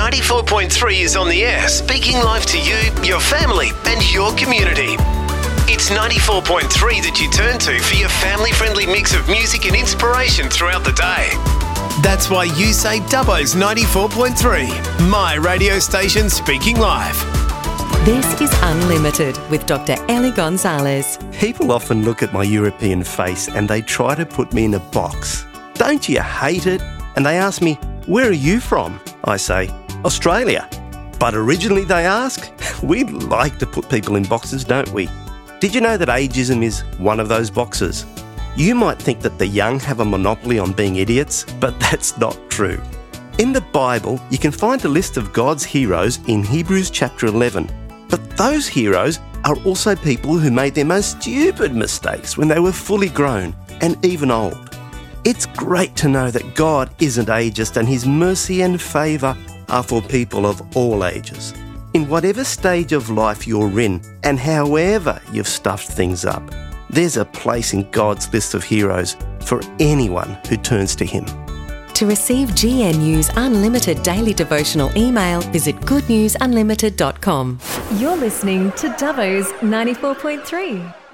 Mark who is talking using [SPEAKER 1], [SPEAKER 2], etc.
[SPEAKER 1] 94.3 is on the air, speaking live to you, your family and your community. It's 94.3 that you turn to for your family-friendly mix of music and inspiration throughout the day. That's why you say Dubbo's 94.3, my radio station speaking live.
[SPEAKER 2] This is Unlimited with Dr. Ellie Gonzalez.
[SPEAKER 3] People often look at my European face and they try to put me in a box. Don't you hate it? And they ask me, where are you from? I say, Australia. But originally they ask, we like to put people in boxes, don't we? Did you know that ageism is one of those boxes? You might think that the young have a monopoly on being idiots, but that's not true. In the Bible, you can find a list of God's heroes in Hebrews chapter 11. But those heroes are also people who made their most stupid mistakes when they were fully grown and even old. It's great to know that God isn't ageist and His mercy and favour are for people of all ages. In whatever stage of life you're in and however you've stuffed things up, there's a place in God's list of heroes for anyone who turns to Him.
[SPEAKER 2] To receive GNU's unlimited daily devotional email, visit goodnewsunlimited.com. You're listening to Dubbo's 94.3.